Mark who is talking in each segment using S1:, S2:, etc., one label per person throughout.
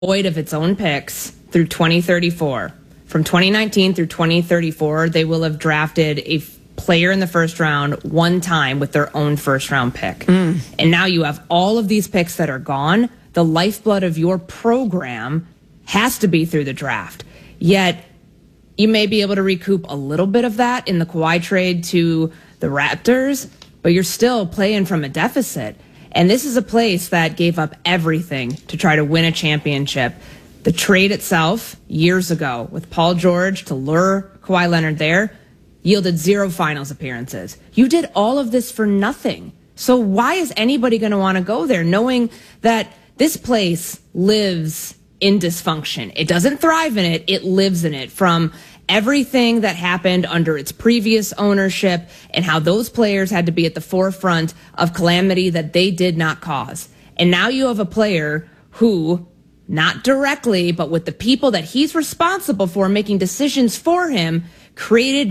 S1: void of its own picks through 2034. From 2019 through 2034, they will have drafted a player in the first round one time with their own first-round pick. And now you have all of these picks that are gone. The lifeblood of your program has to be through the draft. Yet, you may be able to recoup a little bit of that in the Kawhi trade to the Raptors, but you're still playing from a deficit. And this is a place that gave up everything to try to win a championship. The trade itself, years ago, with Paul George to lure Kawhi Leonard there, yielded 0 finals appearances. You did all of this for nothing. So why is anybody going to want to go there, knowing that this place lives in dysfunction? It doesn't thrive in it, it lives in it, from everything that happened under its previous ownership and how those players had to be at the forefront of calamity that they did not cause. And now you have a player who, not directly, but with the people that he's responsible for making decisions for him, created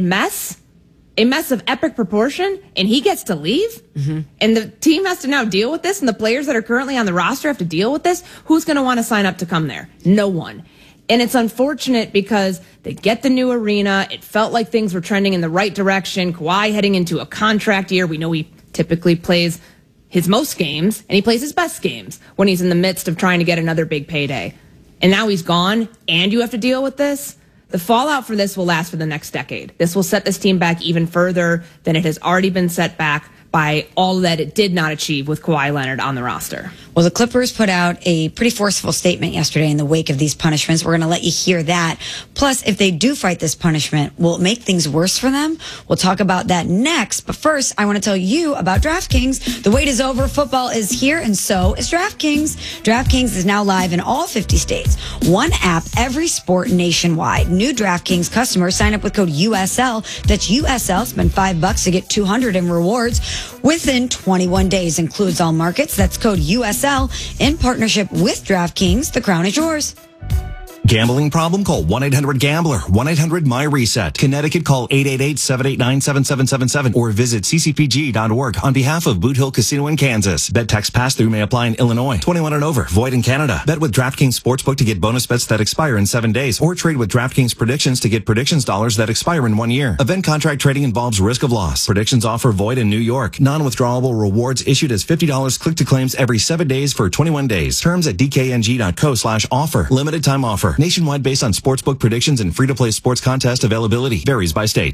S1: a mess of epic proportion, and he gets to leave? And the team has to now deal with this, and the players that are currently on the roster have to deal with this? Who's going to want to sign up to come there? No one. And it's unfortunate because they get the new arena. It felt like things were trending in the right direction. Kawhi heading into a contract year. We know he typically plays his most games, and he plays his best games when he's in the midst of trying to get another big payday. And now he's gone, and you have to deal with this? The fallout for this will last for the next decade. This will set this team back even further than it has already been set back by all that it did not achieve with Kawhi Leonard on the roster.
S2: Well, the Clippers put out a pretty forceful statement yesterday in the wake of these punishments. We're going to let you hear that. Plus, if they do fight this punishment, will it make things worse for them? We'll talk about that next. But first, I want to tell you about DraftKings. The wait is over. Football is here, and so is DraftKings. DraftKings is now live in all 50 states. One app, every sport nationwide. New DraftKings customers sign up with code USL. That's USL. Spend $5 to get $200 in rewards within 21 days. Includes all markets. That's code USL. In partnership with DraftKings, the crown is yours.
S3: Gambling problem? Call 1-800-GAMBLER. 1-800-MY-RESET. Connecticut, call 888-789-7777 or visit ccpg.org on behalf of Boot Hill Casino in Kansas. Bet tax pass-through may apply in Illinois. 21 and over. Void in Canada. Bet with DraftKings Sportsbook to get bonus bets that expire in 7 days, or trade with DraftKings Predictions to get predictions dollars that expire in 1 year. Event contract trading involves risk of loss. Predictions offer void in New York. Non-withdrawable rewards issued as $50 click to claims every 7 days for 21 days. Terms at dkng.co/offer. Limited time offer. Nationwide based on sportsbook predictions and free-to-play sports contest availability. Varies by state.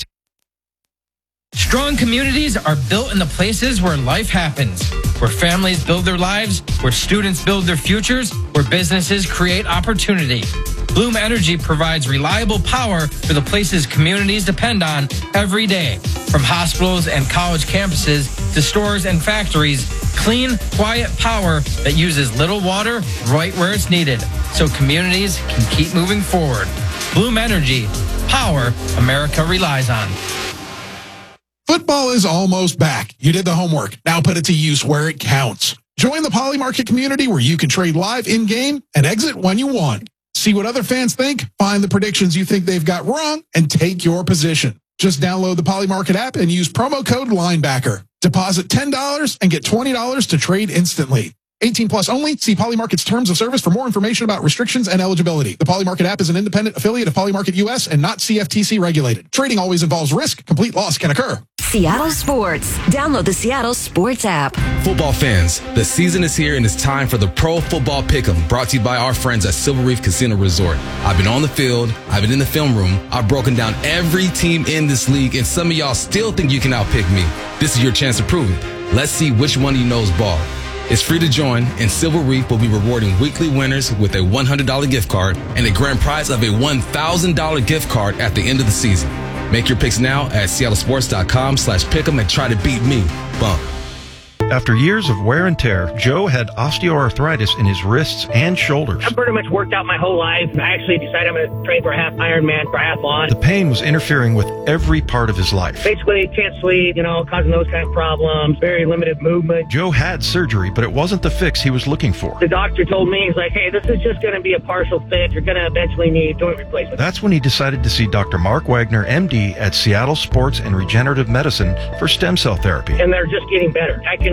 S4: Strong communities are built in the places where life happens, where families build their lives, where students build their futures, where businesses create opportunity. Bloom Energy provides reliable power for the places communities depend on every day. From hospitals and college campuses to stores and factories, clean, quiet power that uses little water right where it's needed, so communities can keep moving forward. Bloom Energy, power America relies on.
S5: Football is almost back. You did the homework. Now put it to use where it counts. Join the Poly Market community where you can trade live in-game and exit when you want. See what other fans think, find the predictions you think they've got wrong, and take your position. Just download the Poly Market app and use promo code LINEBACKER. Deposit $10 and get $20 to trade instantly. 18 plus only. See Poly Market's terms of service for more information about restrictions and eligibility. The Poly Market app is an independent affiliate of Poly Market US and not CFTC regulated. Trading always involves risk. Complete loss can occur.
S6: Seattle Sports. Download the Seattle Sports app.
S7: Football fans, the season is here and it's time for the Pro Football Pick'em, brought to you by our friends at Silver Reef Casino Resort. I've been on the field, I've been in the film room, I've broken down every team in this league, and some of y'all still think you can outpick me. This is your chance to prove it. Let's see which one of you knows ball. It's free to join, and Silver Reef will be rewarding weekly winners with a $100 gift card and a grand prize of a $1,000 gift card at the end of the season. Make your picks now at seattlesports.com/pick'em and try to beat me. Bump.
S8: After years of wear and tear, Joe had osteoarthritis in his wrists and shoulders.
S9: I've pretty much worked out my whole life. I actually decided I'm going to train for a half Ironman triathlon.
S8: The pain was interfering with every part of his life.
S9: Basically, can't sleep, causing those kind of problems, very limited movement.
S8: Joe had surgery, but it wasn't the fix he was looking for.
S9: The doctor told me, he's like, hey, this is just going to be a partial fix. You're going to eventually need joint replacement.
S8: That's when he decided to see Dr. Mark Wagner, MD, at Seattle Sports and Regenerative Medicine for stem cell therapy.
S9: And they're just getting better. I can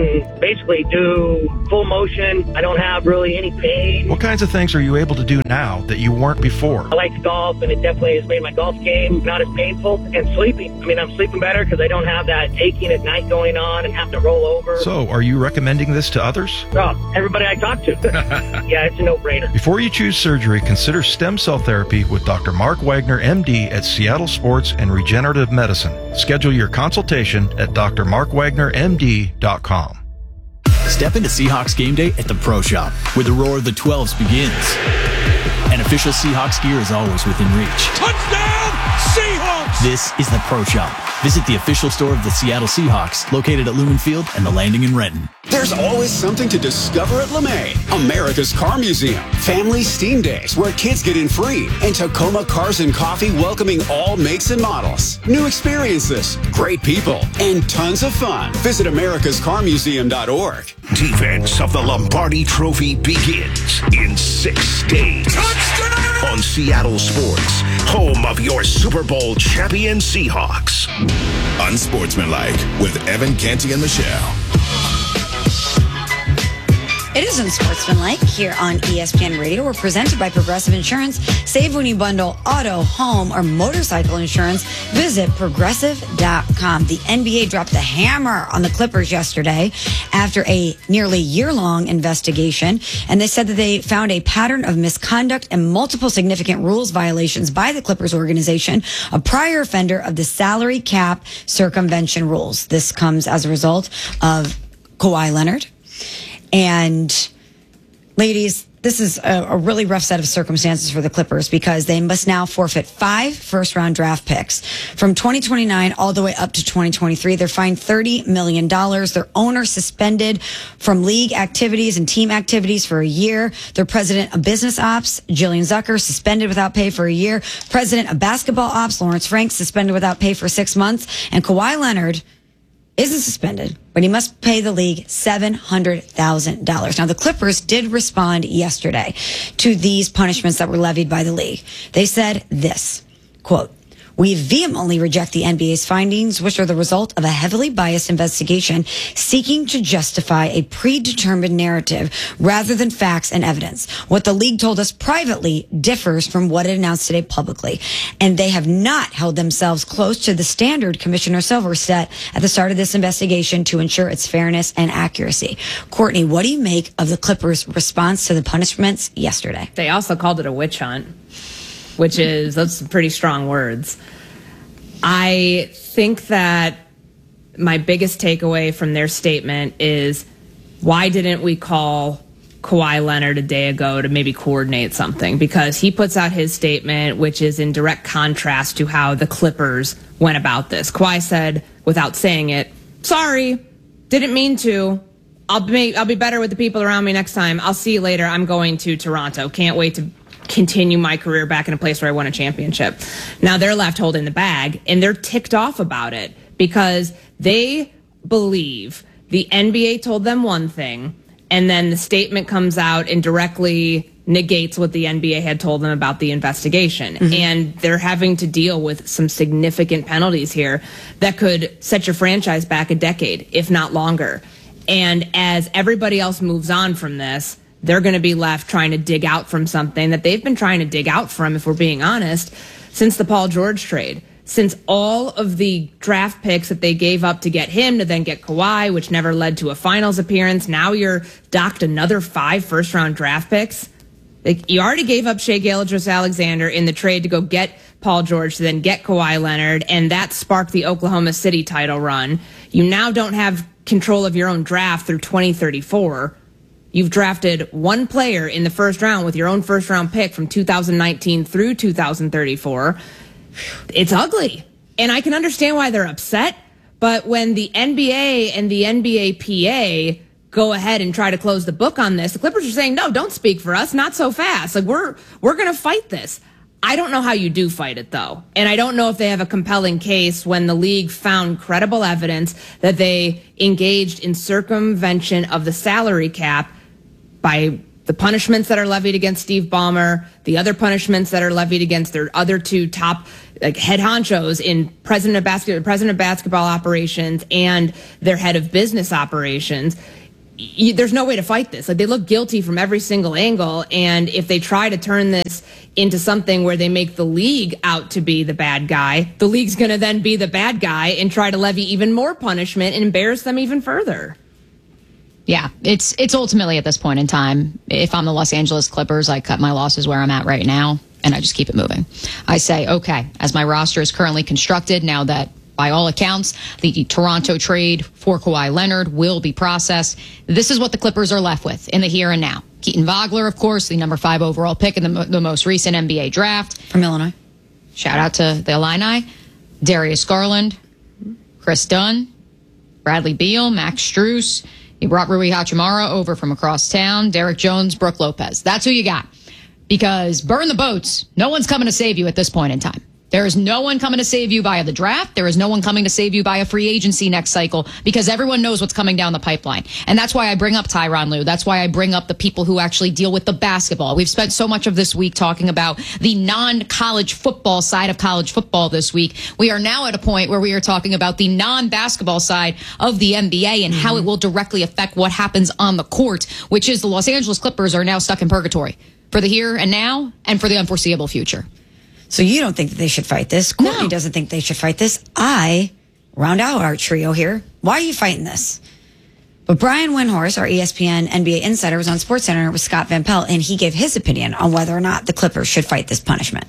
S9: can basically do full motion. I don't have really any pain.
S8: What kinds of things are you able to do now that you weren't before?
S9: I like to golf, and it definitely has made my golf game not as painful. And sleeping. I mean, I'm sleeping better because I don't have that aching at night going on and have to roll over.
S8: So, are you recommending this to others?
S9: Oh, everybody I talk to. Yeah, it's a no-brainer.
S8: Before you choose surgery, consider stem cell therapy with Dr. Mark Wagner, MD at Seattle Sports and Regenerative Medicine. Schedule your consultation at drmarkwagnermd.com.
S10: Step into Seahawks game day at the Pro Shop, where the roar of the 12s begins. And official Seahawks gear is always within reach.
S11: Touchdown, Seahawks!
S10: This is the Pro Shop. Visit the official store of the Seattle Seahawks, located at Lumen Field and the Landing in Renton.
S12: There's always something to discover at LeMay, America's Car Museum. Family Steam Days, where kids get in free. And Tacoma Cars and Coffee welcoming all makes and models. New experiences, great people, and tons of fun. Visit americascarmuseum.org.
S11: Defense of the Lombardi Trophy begins in 6 days. Touchdown! On Seattle Sports, home of your Super Bowl champion Seahawks.
S13: Unsportsmanlike with Evan Canty and Michelle.
S2: It is Unsportsmanlike here on ESPN Radio. We're presented by Progressive Insurance. Save when you bundle auto, home, or motorcycle insurance. Visit Progressive.com. The NBA dropped the hammer on the Clippers yesterday after a nearly year-long investigation. And they said that they found a pattern of misconduct and multiple significant rules violations by the Clippers organization, a prior offender of the salary cap circumvention rules. This comes as a result of Kawhi Leonard. And ladies, this is a really rough set of circumstances for the Clippers because they must now forfeit 5 first-round draft picks from 2029 all the way up to 2023. They're fined $30 million. Their owner suspended from league activities and team activities for a year. Their president of business ops, Jillian Zucker, suspended without pay for a year. President of basketball ops, Lawrence Franks, suspended without pay for 6 months. And Kawhi Leonard isn't suspended, but he must pay the league $700,000. Now, the Clippers did respond yesterday to these punishments that were levied by the league. They said this, quote, "We vehemently reject the NBA's findings, which are the result of a heavily biased investigation seeking to justify a predetermined narrative rather than facts and evidence. What the league told us privately differs from what it announced today publicly, and they have not held themselves close to the standard Commissioner Silver set at the start of this investigation to ensure its fairness and accuracy." Courtney, what do you make of the Clippers' response to the punishments yesterday?
S1: They also called it a witch hunt, which is, those some pretty strong words. I think that my biggest takeaway from their statement is, why didn't we call Kawhi Leonard a day ago to maybe coordinate something? Because he puts out his statement, which is in direct contrast to how the Clippers went about this. Kawhi said, without saying it, "Sorry, didn't mean to. I'll be better with the people around me next time. I'll see you later. I'm going to Toronto. Can't wait to continue my career back in a place where I won a championship." Now they're left holding the bag, and they're ticked off about it because they believe the NBA told them one thing, and then the statement comes out and directly negates what the NBA had told them about the investigation. Mm-hmm. And they're having to deal with some significant penalties here that could set your franchise back a decade, if not longer. And as everybody else moves on from this, they're going to be left trying to dig out from something that they've been trying to dig out from, if we're being honest, since the Paul George trade. Since all of the draft picks that they gave up to get him to then get Kawhi, which never led to a finals appearance, now you're docked another 5 first-round draft picks. Like, you already gave up Shai Gilgeous-Alexander in the trade to go get Paul George to then get Kawhi Leonard, and that sparked the Oklahoma City title run. You now don't have control of your own draft through 2034. You've drafted one player in the first round with your own first-round pick from 2019 through 2034. It's ugly. And I can understand why they're upset, but when the NBA and the NBAPA go ahead and try to close the book on this, the Clippers are saying, no, don't speak for us, not so fast. Like, we're going to fight this. I don't know how you do fight it, though. And I don't know if they have a compelling case when the league found credible evidence that they engaged in circumvention of the salary cap by the punishments that are levied against Steve Ballmer, the other punishments that are levied against their other 2 top like head honchos in president of basketball operations and their head of business operations. There's no way to fight this. Like, they look guilty from every single angle, and if they try to turn this into something where they make the league out to be the bad guy, the league's going to then be the bad guy and try to levy even more punishment and embarrass them even further.
S14: Yeah, it's ultimately at this point in time, if I'm the Los Angeles Clippers, I cut my losses where I'm at right now, and I just keep it moving. I say, okay, as my roster is currently constructed, now that by all accounts, the Toronto trade for Kawhi Leonard will be processed, this is what the Clippers are left with in the here and now. Keaton Vogler, of course, the number 5 overall pick in the most recent NBA draft.
S2: From Illinois.
S14: Shout out to the Illini. Darius Garland, Chris Dunn, Bradley Beal, Max Strus. He brought Rui Hachimura over from across town. Derek Jones, Brooke Lopez. That's who you got. Because burn the boats. No one's coming to save you at this point in time. There is no one coming to save you via the draft. There is no one coming to save you via free agency next cycle, because everyone knows what's coming down the pipeline. And that's why I bring up Tyronn Lue. That's why I bring up the people who actually deal with the basketball. We've spent so much of this week talking about the non-college football side of college football this week. We are now at a point where we are talking about the non-basketball side of the NBA and how it will directly affect what happens on the court, which is the Los Angeles Clippers are now stuck in purgatory for the here and now and for the unforeseeable future.
S2: So you don't think that they should fight this? Courtney doesn't think they should fight this. I round out our trio here. Why are you fighting this? But Brian Windhorst, our ESPN NBA insider, was on SportsCenter with Scott Van Pelt, and he gave his opinion on whether or not the Clippers should fight this punishment.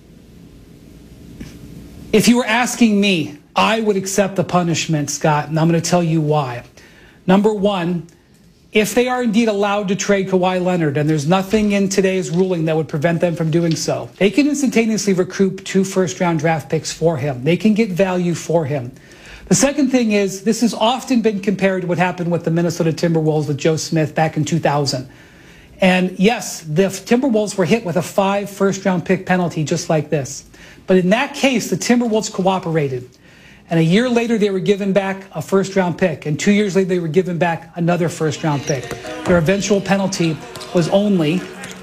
S15: If you were asking me, I would accept the punishment, Scott, and I'm going to tell you why. Number one, if they are indeed allowed to trade Kawhi Leonard, and there's nothing in today's ruling that would prevent them from doing so, they can instantaneously recoup 2 first-round draft picks for him. They can get value for him. The second thing is, this has often been compared to what happened with the Minnesota Timberwolves with Joe Smith back in 2000. And yes, the Timberwolves were hit with a 5 first-round pick penalty just like this. But in that case, the Timberwolves cooperated. And a year later, they were given back a first-round pick. And 2 years later, they were given back another first-round pick. Their eventual penalty was only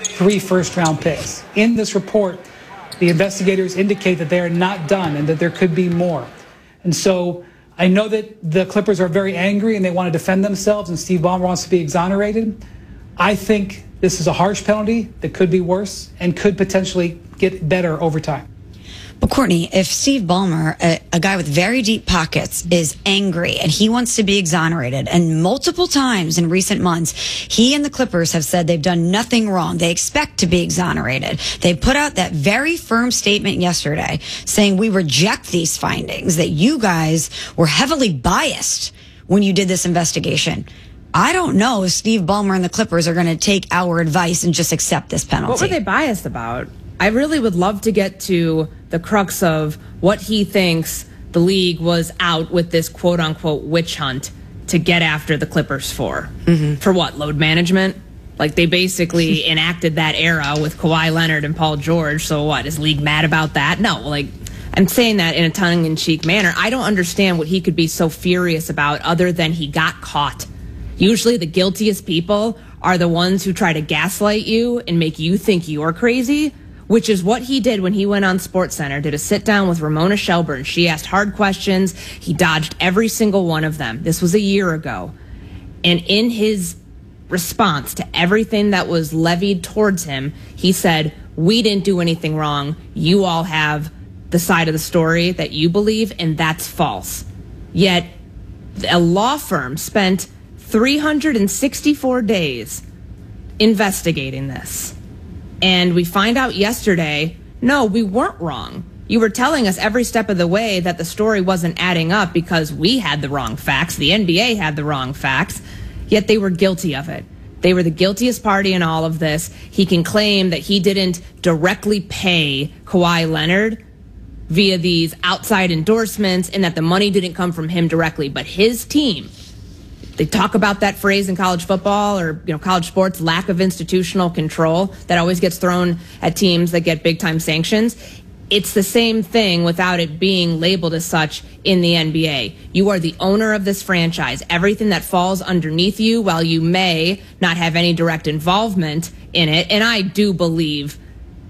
S15: 3 first-round picks. In this report, the investigators indicate that they are not done and that there could be more. And so I know that the Clippers are very angry and they want to defend themselves, and Steve Ballmer wants to be exonerated. I think this is a harsh penalty that could be worse and could potentially get better over time.
S2: But Courtney, if Steve Ballmer, a guy with very deep pockets, is angry and he wants to be exonerated, and multiple times in recent months, he and the Clippers have said they've done nothing wrong. They expect to be exonerated. They put out that very firm statement yesterday saying we reject these findings, that you guys were heavily biased when you did this investigation. I don't know if Steve Ballmer and the Clippers are going to take our advice and just accept this penalty.
S1: What were they biased about? I really would love to get to the crux of what he thinks the league was out with this quote-unquote witch hunt to get after the Clippers for. Mm-hmm. For what, load management? Like, they basically enacted that era with Kawhi Leonard and Paul George, so what, is league mad about that? No, like, I'm saying that in a tongue-in-cheek manner. I don't understand what he could be so furious about other than he got caught. Usually the guiltiest people are the ones who try to gaslight you and make you think you're crazy, which is what he did when he went on SportsCenter, did a sit-down with Ramona Shelburne. She asked hard questions. He dodged every single one of them. This was a year ago. And in his response to everything that was levied towards him, he said, we didn't do anything wrong. You all have the side of the story that you believe, and that's false. Yet, a law firm spent 364 days investigating this. And we find out yesterday, no, we weren't wrong. You were telling us every step of the way that the story wasn't adding up because we had the wrong facts, the NBA had the wrong facts, yet they were guilty of it. They were the guiltiest party in all of this. He can claim that he didn't directly pay Kawhi Leonard via these outside endorsements and that the money didn't come from him directly, but his team. They talk about that phrase in college football or college sports, lack of institutional control, that always gets thrown at teams that get big-time sanctions. It's the same thing without it being labeled as such in the NBA. You are the owner of this franchise. Everything that falls underneath you, while you may not have any direct involvement in it, and I do believe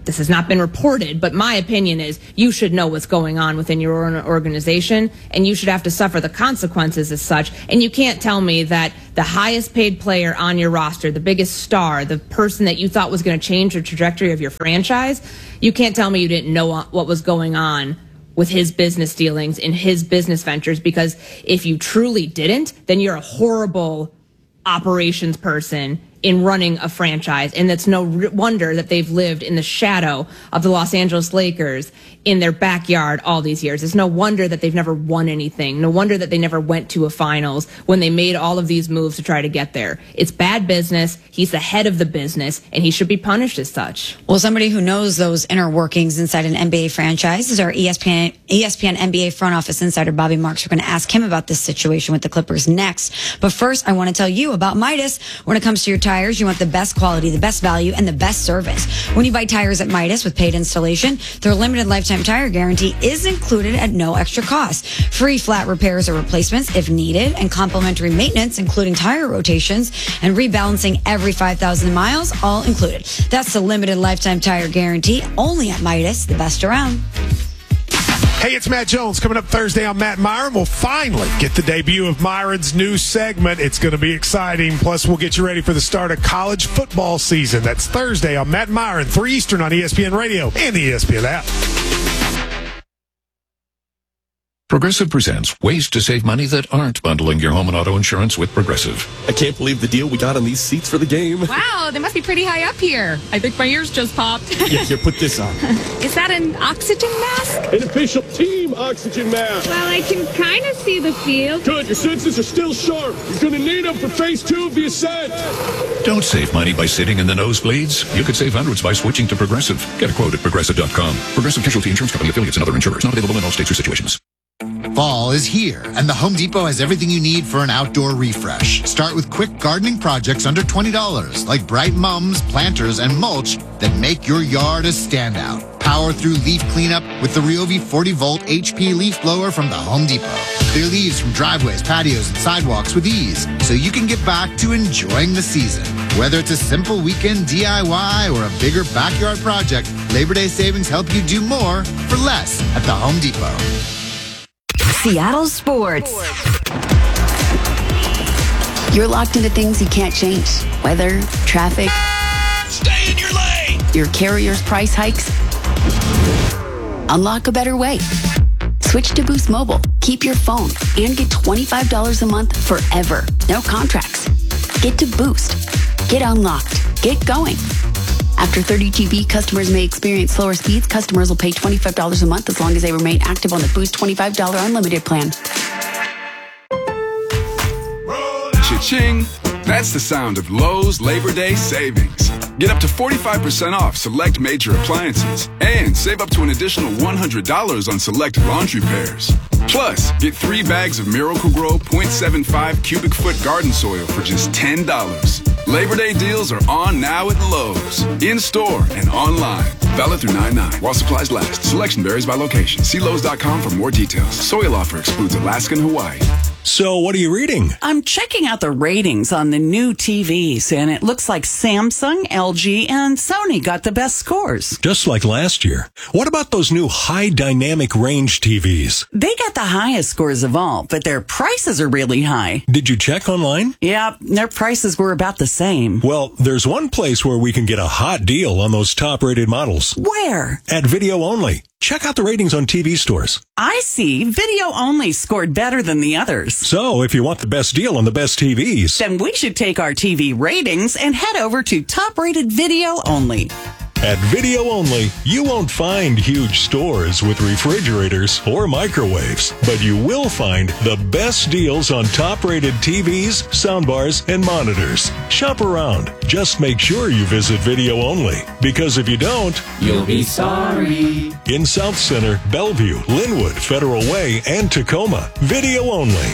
S1: this has not been reported, but my opinion is you should know what's going on within your own organization, and you should have to suffer the consequences as such. And you can't tell me that the highest paid player on your roster, the biggest star, the person that you thought was going to change the trajectory of your franchise, you can't tell me you didn't know what was going on with his business dealings in his business ventures, because if you truly didn't, then you're a horrible operations person in running a franchise. And it's no wonder that they've lived in the shadow of the Los Angeles Lakers in their backyard all these years. It's no wonder that they've never won anything. No wonder that they never went to a finals when they made all of these moves to try to get there. It's bad business. He's the head of the business, and he should be punished as such.
S2: Well, somebody who knows those inner workings inside an NBA franchise is our ESPN NBA front office insider, Bobby Marks. We're going to ask him about this situation with the Clippers next. But first, I want to tell you about Midas. When it comes to your tires, you want the best quality, the best value, and the best service. When you buy tires at Midas with paid installation, their limited lifetime tire guarantee is included at no extra cost. Free flat repairs or replacements if needed, and complimentary maintenance, including tire rotations and rebalancing every 5,000 miles, all included. That's the limited lifetime tire guarantee, only at Midas, the best around.
S16: Hey, it's Matt Jones. Coming up Thursday on Matt Myron, we'll finally get the debut of Myron's new segment. It's going to be exciting. Plus, we'll get you ready for the start of college football season. That's Thursday on Matt Myron, 3 Eastern on ESPN Radio and the ESPN app.
S13: Progressive presents ways to save money that aren't bundling your home and auto insurance with Progressive.
S17: I can't believe the deal we got on these seats for the game.
S18: Wow, they must be pretty high up here. I think my ears just popped.
S17: Yeah, here, put this on.
S18: Is that an oxygen mask?
S17: An official team oxygen mask.
S18: Well, I can kind of see the field.
S17: Good, your senses are still sharp. You're going to need them for phase 2 of the ascent.
S13: Don't save money by sitting in the nosebleeds. You could save hundreds by switching to Progressive. Get a quote at Progressive.com. Progressive Casualty Insurance Company, affiliates, and other insurers. Not available in all states or situations.
S19: Fall is here, and the Home Depot has everything you need for an outdoor refresh. Start with quick gardening projects under $20, like bright mums, planters, and mulch that make your yard a standout. Power through leaf cleanup with the Ryobi 40-volt HP leaf blower from the Home Depot. Clear leaves from driveways, patios, and sidewalks with ease, so you can get back to enjoying the season. Whether it's a simple weekend DIY or a bigger backyard project, Labor Day savings help you do more for less at the Home Depot.
S6: Seattle Sports. You're locked into things you can't change. Weather, traffic.
S11: Stay in your lane!
S6: Your carrier's price hikes. Unlock a better way. Switch to Boost Mobile. Keep your phone and get $25 a month forever. No contracts. Get to Boost. Get unlocked. Get going. After 30 GB, customers may experience slower speeds. Customers will pay $25 a month as long as they remain active on the Boost $25 unlimited plan.
S20: Cha-ching! That's the sound of Lowe's Labor Day savings. Get up to 45% off select major appliances and save up to an additional $100 on select laundry pairs. Plus, get 3 bags of Miracle-Gro 0.75 cubic foot garden soil for just $10. Labor Day deals are on now at Lowe's. In-store and online. Valid through 9/9 while supplies last. Selection varies by location. See Lowe's.com for more details. Soil offer excludes Alaska and Hawaii.
S21: So what are you reading?
S22: I'm checking out the ratings on the new TVs, and it looks like Samsung, LG, and Sony got the best scores.
S21: Just like last year. What about those new high dynamic range TVs?
S22: They got the highest scores of all, but their prices are really high.
S21: Did you check online?
S22: Yeah, their prices were about the same.
S21: Well, there's one place where we can get a hot deal on those top-rated models.
S22: Where?
S21: At Video Only. Check out the ratings on TV stores.
S22: I see. Video Only scored better than the others.
S21: So, if you want the best deal on the best TVs,
S22: then we should take our TV ratings and head over to top-rated Video Only.
S21: At Video Only, you won't find huge stores with refrigerators or microwaves, but you will find the best deals on top-rated TVs, soundbars, and monitors. Shop around. Just make sure you visit Video Only, because if you don't,
S23: you'll be sorry.
S21: In South Center, Bellevue, Linwood, Federal Way, and Tacoma, Video Only.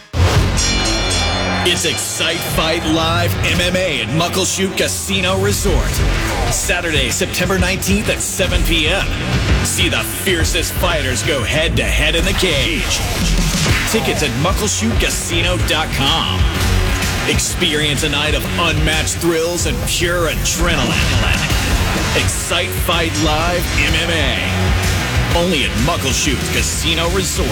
S24: It's Excite Fight Live MMA at Muckleshoot Casino Resort. Saturday, September 19th at 7 p.m. See the fiercest fighters go head-to-head in the cage. Tickets at muckleshootcasino.com. Experience a night of unmatched thrills and pure adrenaline. Excite Fight Live MMA. Only at Muckleshoot Casino Resort.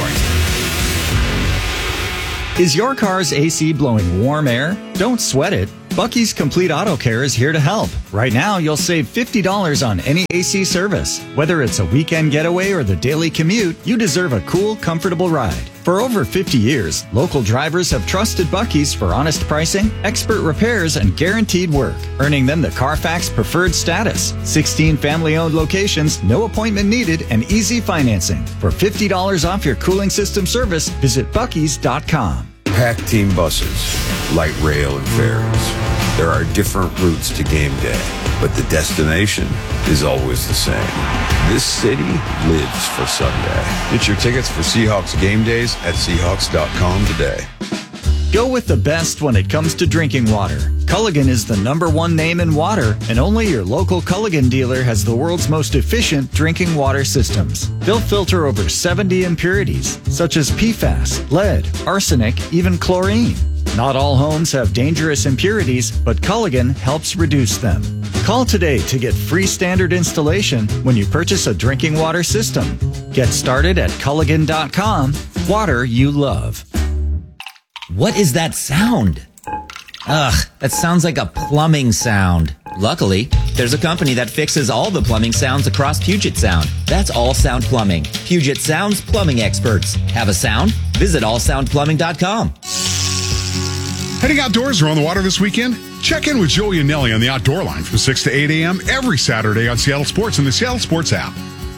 S3: Is your car's AC blowing warm air? Don't sweat it. Bucky's Complete Auto Care is here to help. Right now, you'll save $50 on any AC service. Whether it's a weekend getaway or the daily commute, you deserve a cool, comfortable ride. For over 50 years, local drivers have trusted Bucky's for honest pricing, expert repairs, and guaranteed work, earning them the Carfax Preferred status. 16 family-owned locations, no appointment needed, and easy financing. For $50 off your cooling system service, visit Bucky's.com.
S4: Packed team buses, light rail and ferries. There are different routes to game day, but the destination is always the same. This city lives for Sunday. Get your tickets for Seahawks game days at Seahawks.com today.
S3: Go with the best when it comes to drinking water. Culligan is the #1 name in water, and only your local Culligan dealer has the world's most efficient drinking water systems. They'll filter over 70 impurities, such as PFAS, lead, arsenic, even chlorine. Not all homes have dangerous impurities, but Culligan helps reduce them. Call today to get free standard installation when you purchase a drinking water system. Get started at Culligan.com. Water you love.
S5: What is that sound? Ugh, that sounds like a plumbing sound. Luckily, there's a company that fixes all the plumbing sounds across Puget Sound. That's All Sound Plumbing. Puget Sound's plumbing experts. Have a sound? Visit allsoundplumbing.com.
S7: Heading outdoors or on the water this weekend? Check in with Joey and Nelly on the Outdoor Line from 6 to 8 a.m. every Saturday on Seattle Sports and the Seattle Sports app.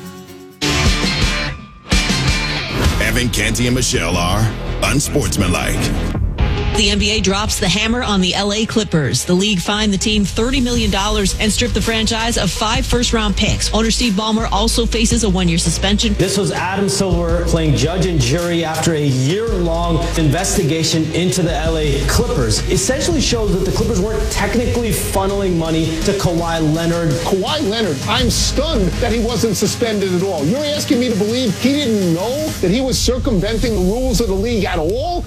S24: Evan, Canty, and Michelle are unsportsmanlike.
S25: The NBA drops the hammer on the LA Clippers. The league fined the team $30 million and stripped the franchise of 5 first-round picks. Owner Steve Ballmer also faces a 1-year suspension.
S26: This was Adam Silver playing judge and jury after a year-long investigation into the LA Clippers. Essentially shows that the Clippers weren't technically funneling money to Kawhi Leonard.
S17: Kawhi Leonard, I'm stunned that he wasn't suspended at all. You're asking me to believe he didn't know that he was circumventing the rules of the league at all?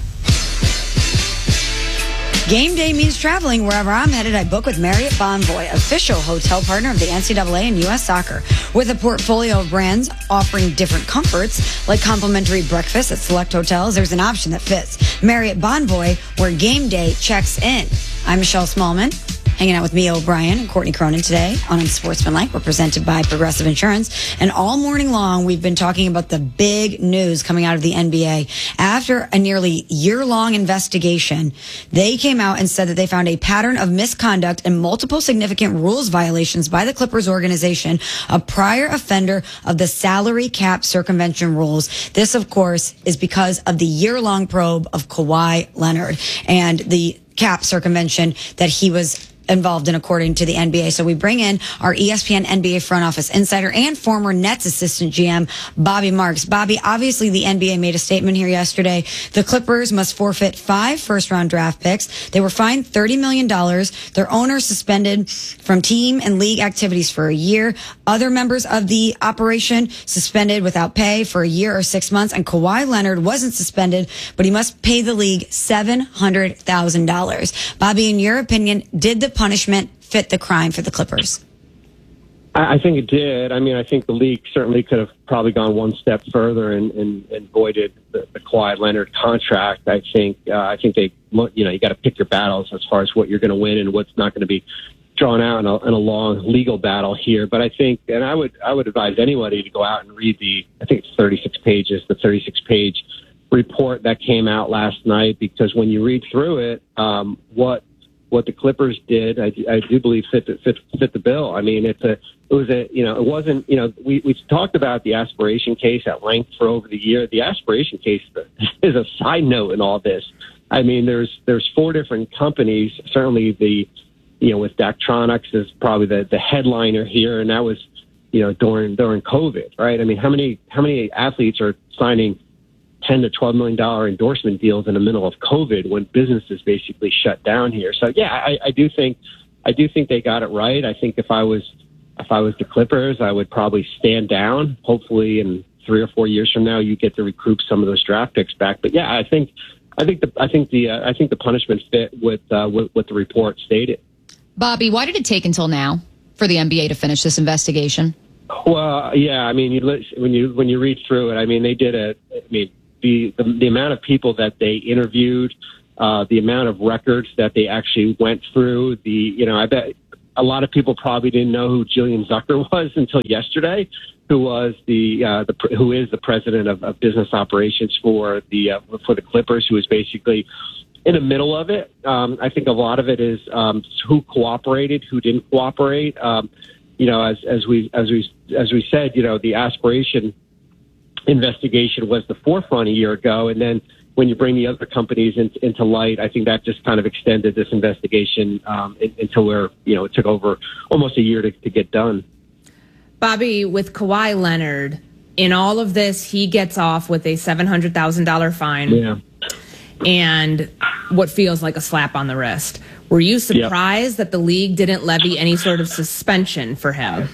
S2: Game day means traveling. Wherever I'm headed, I book with Marriott Bonvoy, official hotel partner of the NCAA and U.S. Soccer. With a portfolio of brands offering different comforts, like complimentary breakfast at select hotels, there's an option that fits. Marriott Bonvoy, where game day checks in. I'm Michelle Smallman, hanging out with Mia O'Brien and Courtney Cronin today on Unsportsmanlike. We're presented by Progressive Insurance. And all morning long, we've been talking about the big news coming out of the NBA. After a nearly year-long investigation, they came out and said that they found a pattern of misconduct and multiple significant rules violations by the Clippers organization, a prior offender of the salary cap circumvention rules. This, of course, is because of the year-long probe of Kawhi Leonard and the cap circumvention that he was involved in, according to the NBA. So we bring in our ESPN NBA front office insider and former Nets assistant GM, Bobby Marks. Bobby, obviously the NBA made a statement here yesterday. The Clippers must forfeit 5 first-round draft picks. They were fined $30 million. Their owner suspended from team and league activities for a year. Other members of the operation suspended without pay for a year or 6 months. And Kawhi Leonard wasn't suspended, but he must pay the league $700,000. Bobby, in your opinion, did the punishment fit the crime for the Clippers?
S27: I think it did. I mean, I think the league certainly could have probably gone one step further and voided the Kawhi Leonard contract. I think they, you got to pick your battles as far as what you're going to win and what's not going to be drawn out in a long legal battle here. But I think, and I would advise anybody to go out and read the 36 page report that came out last night, because when you read through it, what the Clippers did, I do believe fit the bill. I mean, it wasn't, we talked about the aspiration case at length for over the year. The aspiration case is a side note in all this. I mean, there's 4 different companies. Certainly with Daktronics is probably the headliner here, and that was, during COVID, right? I mean, how many athletes are signing $10 to $12 million endorsement deals in the middle of COVID when businesses basically shut down here? So yeah, I do think they got it right. I think if I was the Clippers, I would probably stand down. Hopefully in 3 or 4 years from now, you get to recoup some of those draft picks back. But yeah, I think the punishment fit with what the report stated.
S14: Bobby, why did it take until now? for the NBA to finish this investigation?
S27: Well, yeah. I mean, when you read through it, I mean, they did the amount of people that they interviewed, the amount of records that they actually went through. I bet a lot of people probably didn't know who Jillian Zucker was until yesterday, who is the president of business operations for the Clippers, who is basically in the middle of it. I think a lot of it is who cooperated, who didn't cooperate. As we said, the aspiration investigation was the forefront a year ago, and then when you bring the other companies into light, I think that just kind of extended this investigation until it took over almost a year to get done.
S1: Bobby, with Kawhi Leonard, in all of this, he gets off with a $700,000 fine.
S27: Yeah.
S1: And what feels like a slap on the wrist. Were you surprised that the league didn't levy any sort of suspension for him?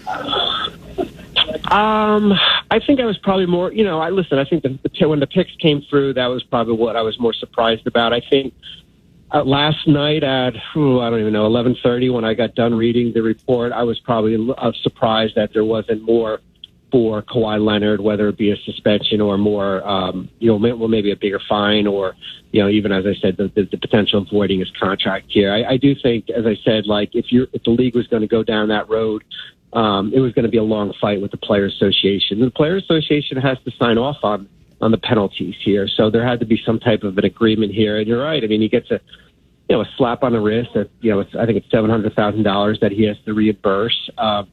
S27: I think I was probably more, I think when the picks came through, that was probably what I was more surprised about. I think last night at, I don't even know, 11:30, when I got done reading the report, I was probably surprised that there wasn't more for Kawhi Leonard, whether it be a suspension or more, maybe a bigger fine, or, even as I said, the potential of voiding his contract here. I do think, as I said, like if the league was going to go down that road, it was going to be a long fight with the Players Association. The Players Association has to sign off on the penalties here, so there had to be some type of an agreement here. And you're right. I mean, he gets a slap on the wrist. I think it's $700,000 that he has to reimburse.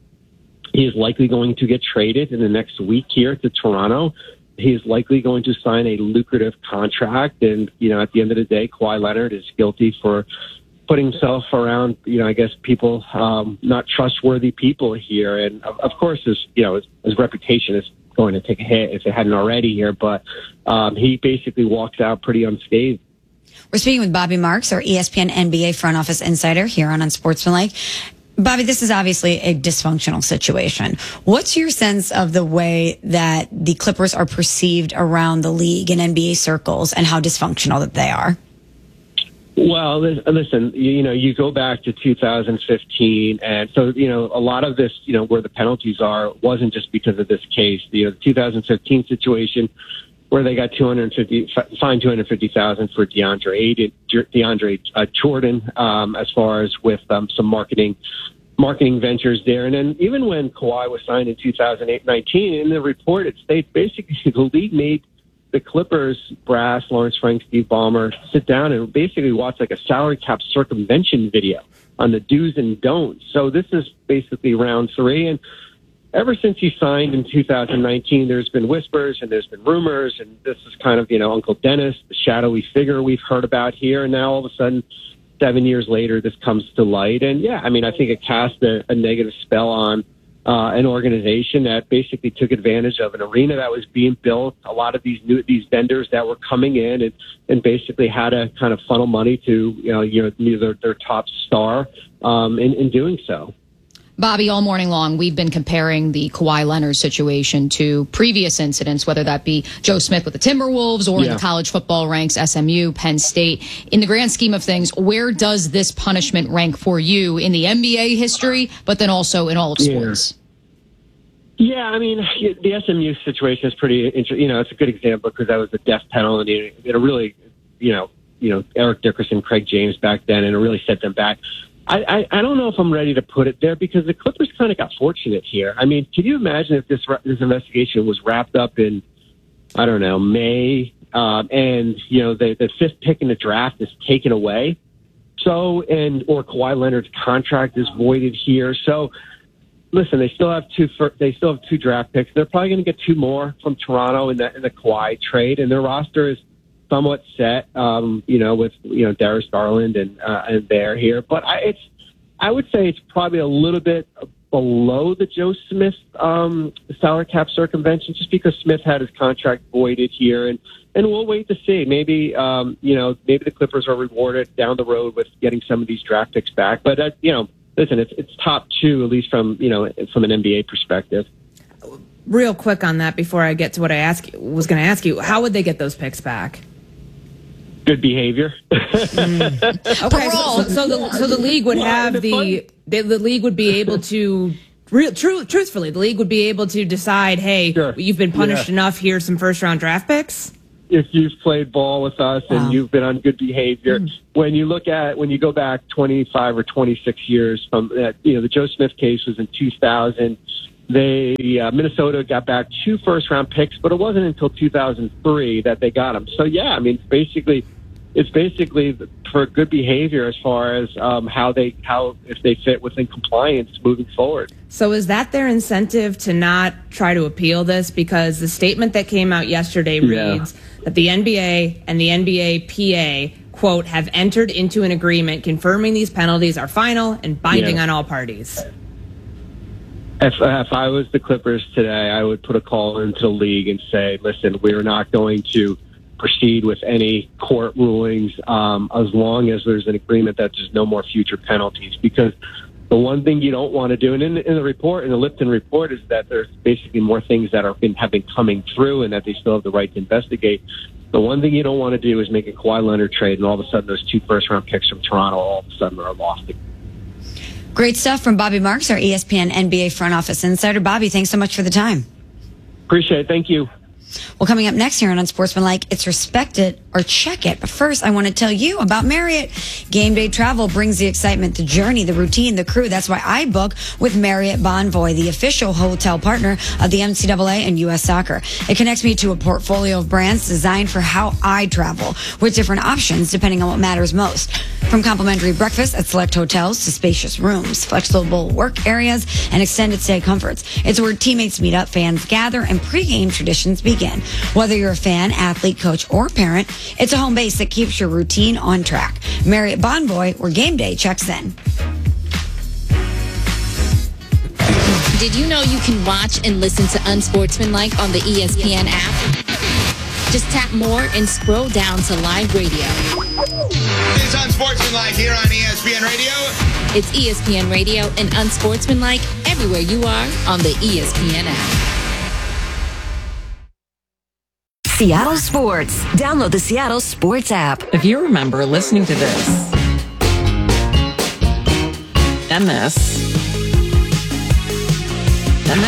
S27: He is likely going to get traded in the next week here to Toronto. He is likely going to sign a lucrative contract. And, at the end of the day, Kawhi Leonard is guilty for putting himself around, I guess, people, not trustworthy people here. And, of course, his reputation is going to take a hit if it hadn't already here. But he basically walks out pretty unscathed.
S2: We're speaking with Bobby Marks, our ESPN NBA front office insider here on Unsportsmanlike. Bobby, this is obviously a dysfunctional situation. What's your sense of the way that the Clippers are perceived around the league and NBA circles and how dysfunctional that they are?
S27: Well, listen, you go back to 2015, and so, a lot of this, where the penalties are, wasn't just because of this case. The 2015 situation where they got fined $250,000 for DeAndre Jordan, as far as with some marketing ventures there. And then even when Kawhi was signed in 2019, in the report, it states basically the league made the Clippers brass, Lawrence Frank, Steve Ballmer, sit down and basically watch like a salary cap circumvention video on the do's and don'ts. So this is basically round three. And ever since he signed in 2019, there's been whispers and there's been rumors, and this is kind of, Uncle Dennis, the shadowy figure we've heard about here. And now all of a sudden, 7 years later, this comes to light. And yeah, I mean, I think it cast a negative spell on an organization that basically took advantage of an arena that was being built. A lot of these vendors that were coming in and basically had to kind of funnel money to, their top star in doing so.
S14: Bobby, all morning long, we've been comparing the Kawhi Leonard situation to previous incidents, whether that be Joe Smith with the Timberwolves or in the college football ranks, SMU, Penn State. In the grand scheme of things, where does this punishment rank for you in the NBA history, but then also in all of sports?
S27: Yeah, I mean, the SMU situation is pretty interesting. It's a good example because that was a death penalty. It really, Eric Dickerson, Craig James back then, and it really set them back. I don't know if I'm ready to put it there because the Clippers kind of got fortunate here. I mean, can you imagine if this investigation was wrapped up in, I don't know, May, and the fifth pick in the draft is taken away, or Kawhi Leonard's contract is voided here. So, listen, they still have two draft picks. They're probably going to get two more from Toronto in the Kawhi trade, and their roster is somewhat set, with Darius Garland and there here, but I would say it's probably a little bit below the Joe Smith salary cap circumvention, just because Smith had his contract voided here, and we'll wait to see. Maybe maybe the Clippers are rewarded down the road with getting some of these draft picks back, but listen, it's top two at least from an NBA perspective.
S1: Real quick on that before I get to what I was going to ask you, how would they get those picks back?
S27: Good behavior.
S1: Okay, so the league would have the the league would be able to, truthfully, the league would be able to decide, hey, you've been punished enough, here's some first-round draft picks?
S27: If you've played ball with us and you've been on good behavior, when you go back 25 or 26 years from, the Joe Smith case was in 2000. Minnesota got back 2 first-round picks, but it wasn't until 2003 that they got them. So, it's basically for good behavior as far as if they fit within compliance moving forward.
S1: So is that their incentive to not try to appeal this? Because the statement that came out yesterday reads that the NBA and the NBA PA, quote, have entered into an agreement confirming these penalties are final and binding on all parties.
S27: If I was the Clippers today, I would put a call into the league and say, listen, we're not going to proceed with any court rulings as long as there's an agreement that there's no more future penalties. Because the one thing you don't want to do, and in the report, in the Lipton report, is that there's basically more things that have been coming through and that they still have the right to investigate. The one thing you don't want to do is make a Kawhi Leonard trade and all of a sudden those 2 first-round picks from Toronto all of a sudden are lost.
S2: Great stuff from Bobby Marks, our ESPN NBA front office insider. Bobby, thanks so much for the time.
S27: Appreciate it. Thank you.
S2: Well, coming up next here on Unsportsmanlike, it's Respect It or Check It. But first, I want to tell you about Marriott. Game day travel brings the excitement, the journey, the routine, the crew. That's why I book with Marriott Bonvoy, the official hotel partner of the NCAA and U.S. Soccer. It connects me to a portfolio of brands designed for how I travel, with different options depending on what matters most. From complimentary breakfast at select hotels to spacious rooms, flexible work areas, and extended stay comforts. It's where teammates meet up, fans gather, and pregame traditions begin. Whether you're a fan, athlete, coach, or parent, it's a home base that keeps your routine on track. Marriott Bonvoy, where game day checks in.
S8: Did you know you can watch and listen to Unsportsmanlike on the ESPN app? Just tap more and scroll down to live radio.
S9: It's Unsportsmanlike here on ESPN Radio.
S8: It's ESPN Radio and Unsportsmanlike everywhere you are on the ESPN app.
S10: Seattle Sports. Download the Seattle Sports app.
S12: If you remember listening to this and this and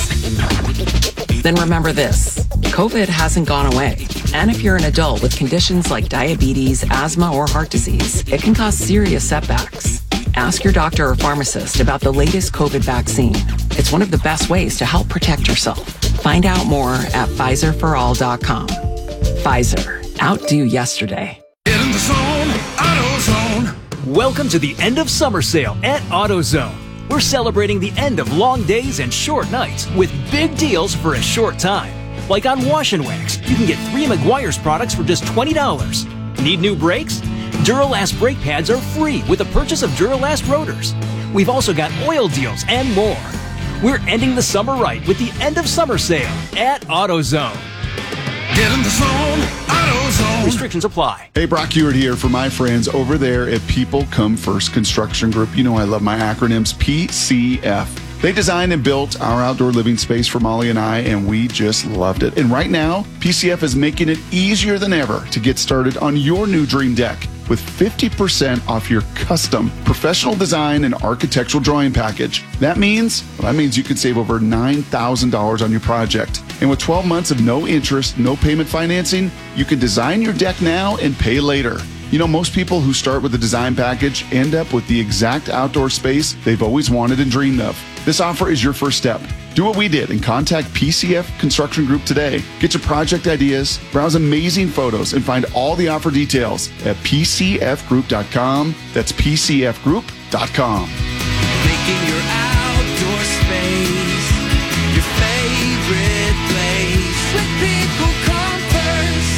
S12: this, then remember this. COVID hasn't gone away. And if you're an adult with conditions like diabetes, asthma, or heart disease, it can cause serious setbacks. Ask your doctor or pharmacist about the latest COVID vaccine. It's one of the best ways to help protect yourself. Find out more at PfizerForAll.com. Pfizer. Outdo yesterday.
S15: Get in the zone, AutoZone. Welcome to the end of summer sale at AutoZone. We're celebrating the end of long days and short nights with big deals for a short time. Like on Wash and Wax, you can get 3 Meguiar's products for just $20. Need new brakes? Duralast brake pads are free with the purchase of Duralast rotors. We've also got oil deals and more. We're ending the summer right with the end of summer sale at AutoZone. Get in the zone, AutoZone. Restrictions apply.
S16: Hey, Brock Hewitt here for my friends over there at People Come First Construction Group. You know I love my acronyms, PCF. They designed and built our outdoor living space for Molly and I, and we just loved it. And right now, PCF is making it easier than ever to get started on your new dream deck with 50% off your custom professional design and architectural drawing package. That means you can save over $9,000 on your project. And with 12 months of no interest, no payment financing, you can design your deck now and pay later. You know, most people who start with a design package end up with the exact outdoor space they've always wanted and dreamed of. This offer is your first step. Do what we did and contact PCF Construction Group today. Get your project ideas, browse amazing photos, and find all the offer details at PCFgroup.com. That's PCFgroup.com.
S15: Making your outdoor space your favorite place. With People Come First.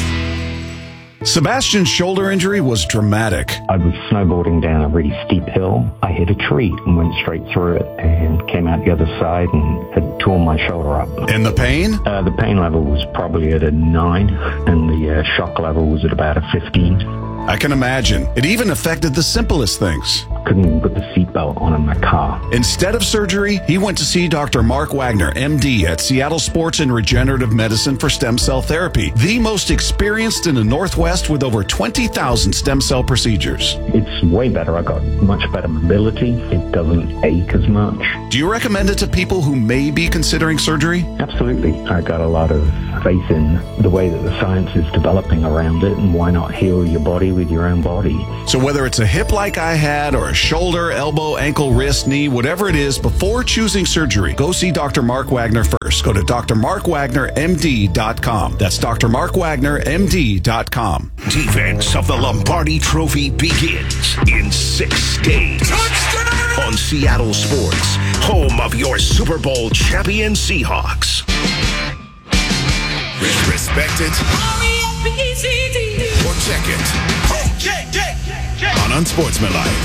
S18: Sebastian's shoulder injury was dramatic.
S28: I was snowboarding down a really steep hill. I hit a tree and went straight through it and came out the other side and had torn my shoulder up.
S18: And the pain?
S28: The pain level was probably at a 9 and the shock level was at about a 15.
S18: I can imagine. It even affected the simplest things.
S28: couldn't even put the seatbelt on in my car.
S18: Instead of surgery, he went to see Dr. Mark Wagner, MD, at Seattle Sports and Regenerative Medicine for stem cell therapy, the most experienced in the Northwest with over 20,000 stem cell procedures.
S28: It's way better. I got much better mobility. It doesn't ache as much.
S18: Do you recommend it to people who may be considering surgery?
S28: Absolutely. I got a lot of faith in the way that the science is developing around it, and why not heal your body with your own body?
S18: So whether it's a hip like I had or a shoulder, elbow, ankle, wrist, knee, whatever it is, before choosing surgery, go see Dr. Mark Wagner first. Go to drmarkwagnermd.com. That's drmarkwagnermd.com.
S6: Defense of the Lombardi Trophy begins in 6 days. Touchdown! On Seattle Sports, home of your Super Bowl champion Seahawks. Respect it or check it on Unsportsmanlike.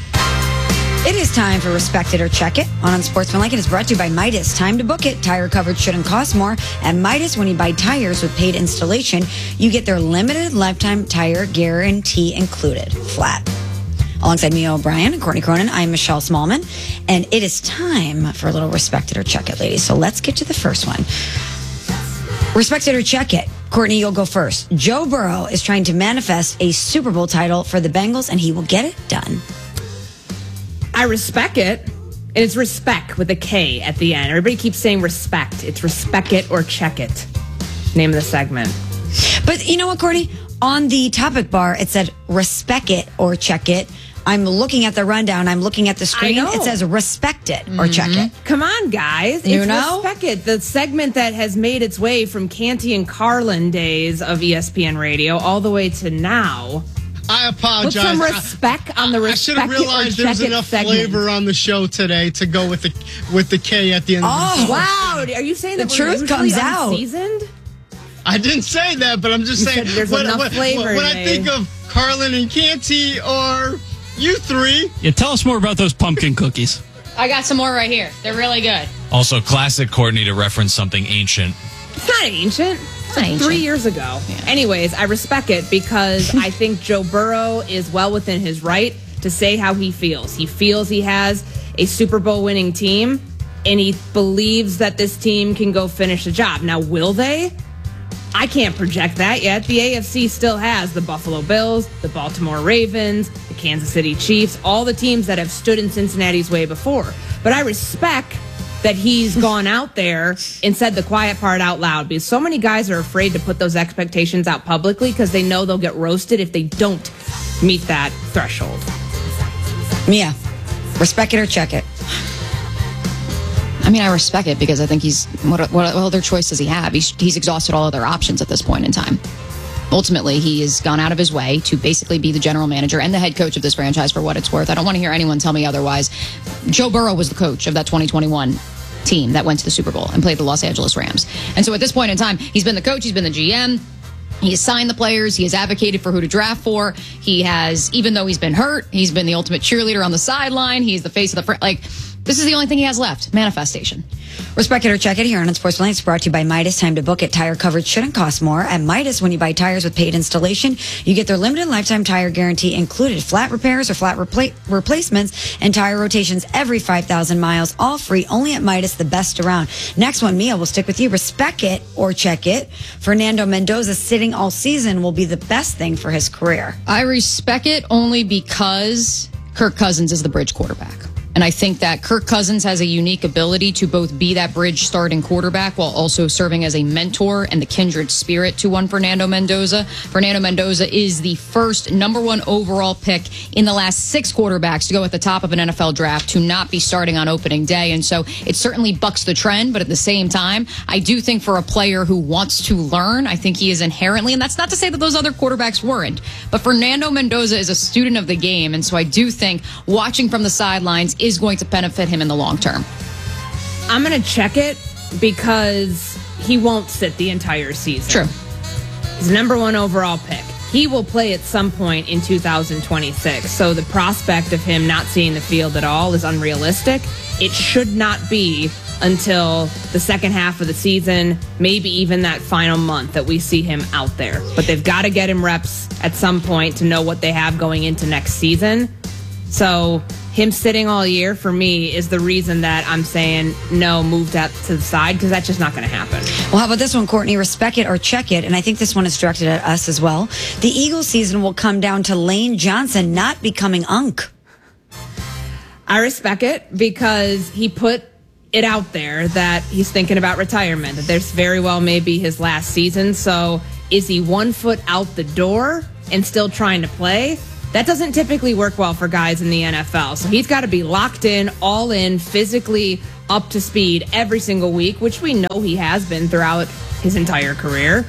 S2: It is time for Respect It or Check It on Unsportsmanlike. It is brought to you by Midas. Time to book it. Tire coverage shouldn't cost more. At Midas, when you buy tires with paid installation, you get their limited lifetime tire guarantee included. Flat. Alongside me, O'Brien and Courtney Cronin, I'm Michelle Smallman. And it is time for a little Respect It or Check It, ladies. So let's get to the first one. Respect it or check it. Courtney, you'll go first. Joe Burrow is trying to manifest a Super Bowl title for the Bengals, and he will get it done.
S1: I respect it. And it's respect with a K at the end. Everybody keeps saying respect. It's respect it or check it. Name of the segment.
S2: But you know what, Courtney? On the topic bar, it said respect it or check it. I'm looking at the rundown. I'm looking at the screen. It says respect it or check it.
S1: Come on, guys. It's Respect It, the segment that has made its way from Canty and Carlin days of ESPN Radio all the way to now.
S11: I apologize.
S1: Put some respect on the Respect
S11: I should have realized there was enough flavor on the show today to go with the K at the end of the show.
S1: Wow. Are you saying that
S2: the truth comes out?
S1: Unseasoned?
S11: I didn't say that, but I'm just saying
S1: there's enough flavor.
S11: When I think of Carlin and Canty or you three.
S13: Yeah, tell us more about those pumpkin cookies.
S14: I got some more right here. They're really good.
S19: Also, classic Courtney to reference something ancient.
S1: It's not ancient. It's like 3 years ago. Yeah. Anyways, I respect it because I think Joe Burrow is well within his right to say how he feels. He feels he has a Super Bowl winning team, and he believes that this team can go finish the job. Now, will they? I can't project that yet. The AFC still has the Buffalo Bills, the Baltimore Ravens, the Kansas City Chiefs, all the teams that have stood in Cincinnati's way before. But I respect that he's gone out there and said the quiet part out loud, because so many guys are afraid to put those expectations out publicly because they know they'll get roasted if they don't meet that threshold.
S2: Mia, respect it or check it?
S14: I mean, I respect it because I think what other choice does he have? He's exhausted all other options at this point in time. Ultimately, he has gone out of his way to basically be the general manager and the head coach of this franchise for what it's worth. I don't want to hear anyone tell me otherwise. Joe Burrow was the coach of that 2021 team that went to the Super Bowl and played the Los Angeles Rams. And so at this point in time, he's been the coach, he's been the GM. He has signed the players. He has advocated for who to draft for. He has, even though he's been hurt, he's been the ultimate cheerleader on the sideline. He's the face of the this is the only thing he has left. Manifestation.
S2: Respect it or check it here on Unsportsmanlike. It's brought to you by Midas. Time to book it. Tire coverage shouldn't cost more. At Midas, when you buy tires with paid installation, you get their limited lifetime tire guarantee included. Flat repairs or flat replacements and tire rotations every 5,000 miles. All free. Only at Midas, the best around. Next one, Mia, we'll stick with you. Respect it or check it. Fernando Mendoza sitting all season will be the best thing for his career.
S14: I respect it only because Kirk Cousins is the bridge quarterback. And I think that Kirk Cousins has a unique ability to both be that bridge starting quarterback while also serving as a mentor and the kindred spirit to one Fernando Mendoza. Fernando Mendoza is the first #1 overall pick in the last 6 quarterbacks to go at the top of an NFL draft to not be starting on opening day. And so it certainly bucks the trend. But at the same time, I do think for a player who wants to learn, I think he is inherently, and that's not to say that those other quarterbacks weren't, but Fernando Mendoza is a student of the game. And so I do think watching from the sidelines is going to benefit him in the long term.
S1: I'm going to check it because he won't sit the entire season.
S14: True.
S1: He's #1 overall pick. He will play at some point in 2026. So the prospect of him not seeing the field at all is unrealistic. It should not be until the second half of the season, maybe even that final month that we see him out there. But they've got to get him reps at some point to know what they have going into next season. So him sitting all year, for me, is the reason that I'm saying no, move that to the side, because that's just not going to happen.
S2: Well, how about this one, Courtney? Respect it or check it. And I think this one is directed at us as well. The Eagles season will come down to Lane Johnson not becoming Unk.
S1: I respect it because he put it out there that he's thinking about retirement, that there's very well may be his last season. So is he 1 foot out the door and still trying to play? That doesn't typically work well for guys in the NFL. So he's got to be locked in, all in, physically up to speed every single week, which we know he has been throughout his entire career.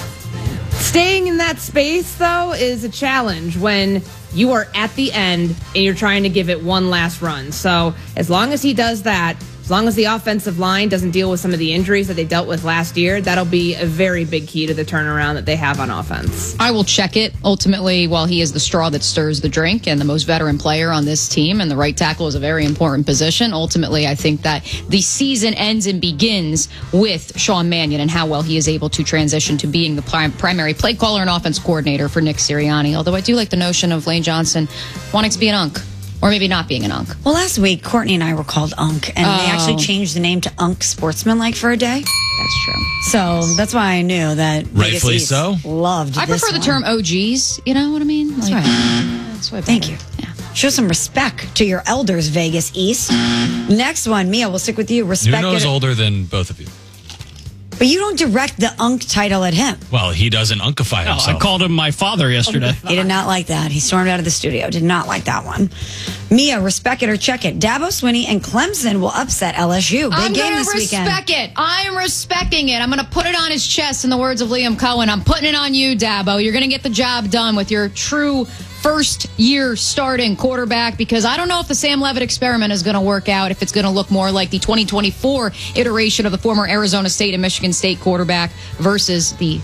S1: Staying in that space, though, is a challenge when you are at the end and you're trying to give it one last run. So as long as he does that, as long as the offensive line doesn't deal with some of the injuries that they dealt with last year, that'll be a very big key to the turnaround that they have on offense.
S14: I will check it. Ultimately, while he is the straw that stirs the drink and the most veteran player on this team, and the right tackle is a very important position, ultimately, I think that the season ends and begins with Sean Mannion and how well he is able to transition to being the primary play caller and offense coordinator for Nick Sirianni. Although I do like the notion of Lane Johnson wanting to be an Unk. Or maybe not being an Unk.
S2: Well, last week, Courtney and I were called Unk, and they actually changed the name to Unk Sportsmanlike for a day.
S14: That's true.
S2: So that's why I knew that
S19: rightfully so.
S2: Loved
S14: I
S2: this
S14: prefer the
S2: one.
S14: term OGs. You know what I mean?
S2: That's
S14: like,
S2: right.
S14: That's way better.
S2: Thank you.
S14: Yeah.
S2: Show some respect to your elders, Vegas East. Next one, Mia, we'll stick with you. Respect
S19: Nuno's
S2: it.
S19: older than both of you.
S2: But you don't direct the Unk title at him.
S19: Well, he doesn't unkify himself.
S13: I called him my father yesterday.
S2: He did not like that. He stormed out of the studio. Did not like that one. Mia, respect it or check it. Dabo Swinney and Clemson will upset LSU. Big game this weekend.
S14: I'm going to respect it. I'm respecting it. I'm going to put it on his chest, in the words of Liam Cohen. I'm putting it on you, Dabo. You're going to get the job done with your true first-year starting quarterback, because I don't know if the Sam Levitt experiment is going to work out, if it's going to look more like the 2024 iteration of the former Arizona State and Michigan State quarterback versus the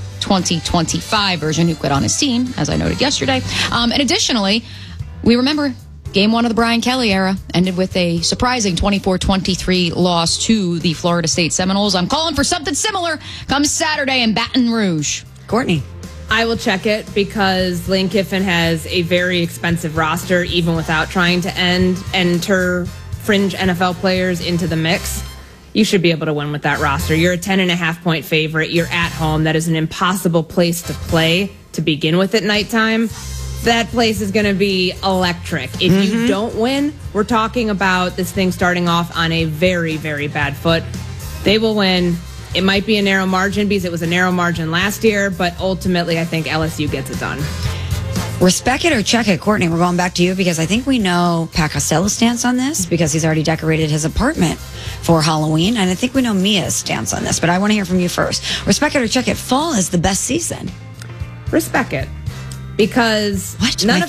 S14: 2025 version who quit on his team, as I noted yesterday. And additionally, we remember Game 1 of the Brian Kelly era ended with a surprising 24-23 loss to the Florida State Seminoles. I'm calling for something similar come Saturday in Baton Rouge.
S2: Courtney.
S1: I will check it because Lane Kiffin has a very expensive roster, even without trying to enter fringe NFL players into the mix. You should be able to win with that roster. You're a 10.5-point favorite. You're at home. That is an impossible place to play to begin with at nighttime. That place is going to be electric. If you don't win, we're talking about this thing starting off on a very, very bad foot. They will win. It might be a narrow margin because it was a narrow margin last year, but ultimately I think LSU gets it done.
S2: Respect it or check it. Courtney, we're going back to you because I think we know Pat Costello's stance on this because he's already decorated his apartment for Halloween, and I think we know Mia's stance on this, but I want to hear from you first. Respect it or check it. Fall is the best season.
S1: Respect it. Because
S2: none of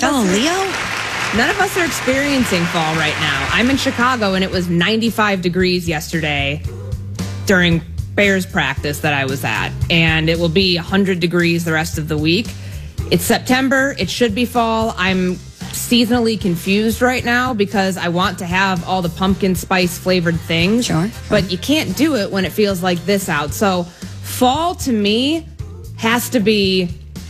S1: us are experiencing fall right now. I'm in Chicago and it was 95 degrees yesterday during Bears practice that I was at, and it will be 100 degrees the rest of the week. It's September. It should be fall. I'm seasonally confused right now because I want to have all the pumpkin spice flavored things, but you can't do it when it feels like this out. So fall to me has to be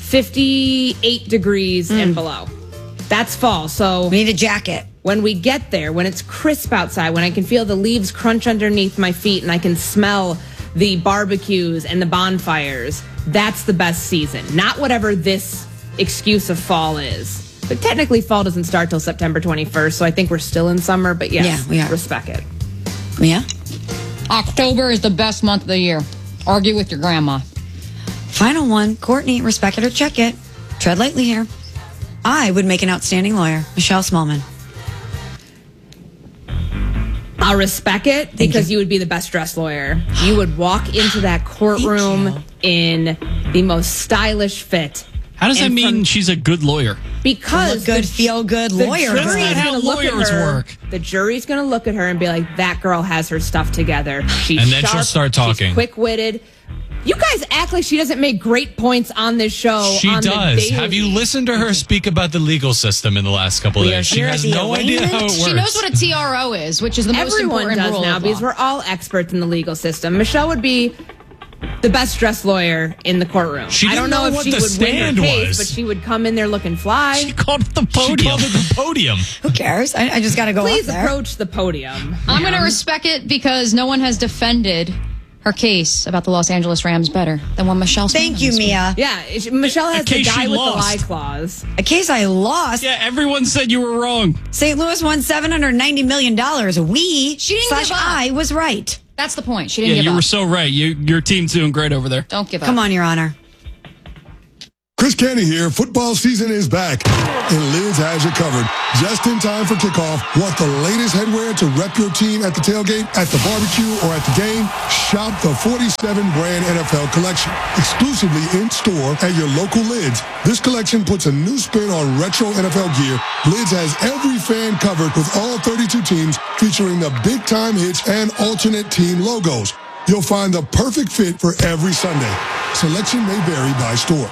S1: 58 degrees and below. That's fall. So
S2: we need a jacket.
S1: When we get there, when it's crisp outside, when I can feel the leaves crunch underneath my feet and I can smell the barbecues and the bonfires, that's the best season. Not whatever this excuse of fall is. But technically fall doesn't start till September 21st, so I think we're still in summer, but yes,
S2: we are.
S1: Respect it.
S2: Yeah?
S14: October is the best month of the year. Argue with your grandma.
S2: Final one. Courtney, respect it or check it. Tread lightly here. I would make an outstanding lawyer. Michelle Smallman.
S1: I'll respect it because you would be the best dressed lawyer. You would walk into that courtroom in the most stylish fit.
S13: How does that mean she's a good lawyer?
S2: Look
S1: Because
S2: good, feel good lawyer.
S1: The jury is
S13: how lawyers work.
S1: The jury's going to look at her and be like, that girl has her stuff together. She's
S19: and then
S1: sharp,
S19: she'll start talking.
S1: She's quick-witted. You guys act like she doesn't make great points on this show.
S19: She
S1: on
S19: does.
S1: The daily.
S19: Have you listened to her speak about the legal system in the last couple of days? She has no idea how it works.
S14: She knows what a TRO is, which is the most
S1: Everyone
S14: important
S1: does
S14: rule
S1: now
S14: of
S1: because
S14: law.
S1: we're all experts in the legal system. Michelle would be the best dressed lawyer in the courtroom.
S19: She didn't
S1: I don't know if
S19: what
S1: she
S19: the
S1: would win
S19: stand
S1: her case,
S19: was.
S1: but she would come in there looking fly.
S19: She called it the podium.
S2: Who cares? I just got to go
S1: Please
S2: up there.
S1: approach the podium.
S14: I'm going to respect it because no one has defended her case about the Los Angeles Rams better than when Michelle.
S2: Thank you, Mia.
S1: Yeah, Michelle has the
S19: case
S1: guy
S19: she
S1: with
S19: lost.
S1: the lie clause.
S2: A case I lost.
S19: Yeah, everyone said you were wrong.
S2: St. Louis won $790 million. We,
S14: She didn't give up.
S2: I was right.
S14: That's the point. She didn't
S13: Yeah,
S14: give
S13: you
S14: up.
S13: were so right. Your team's doing great over there.
S14: Don't give up.
S2: Come on, Your Honor.
S3: Chris Canty here. Football season is back, and Lids has you covered. Just in time for kickoff. Want the latest headwear to rep your team at the tailgate, at the barbecue, or at the game? Shop the 47-brand NFL collection, exclusively in store at your local Lids. This collection puts a new spin on retro NFL gear. Lids has every fan covered with all 32 teams, featuring the big-time hits and alternate team logos. You'll find the perfect fit for every Sunday. Selection may vary by store.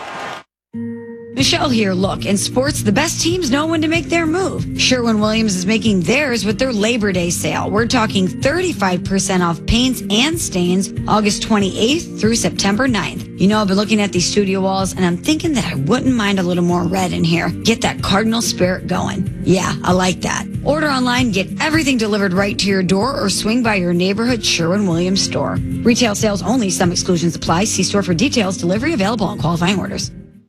S2: Michelle here. Look, in sports, the best teams know when to make their move. Sherwin-Williams is making theirs with their Labor Day sale. We're talking 35% off paints and stains August 28th through September 9th. You know, I've been looking at these studio walls, and I'm thinking that I wouldn't mind a little more red in here. Get that Cardinal spirit going. Yeah, I like that. Order online, get everything delivered right to your door, or swing by your neighborhood Sherwin-Williams store. Retail sales only. Some exclusions apply. See store for details. Delivery available on qualifying orders.